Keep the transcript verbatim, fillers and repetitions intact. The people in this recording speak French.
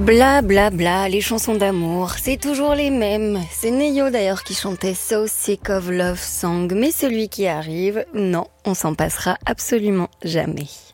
Bla bla bla, les chansons d'amour, c'est toujours les mêmes. C'est Neyo d'ailleurs qui chantait So Sick of Love Song, mais celui qui arrive, non, on s'en passera absolument jamais.